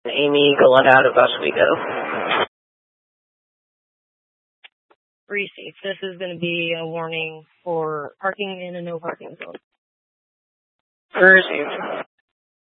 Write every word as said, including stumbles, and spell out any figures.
Amy, go on out of Oswego. Receive. This is going to be a warning for parking in a no parking zone. Received.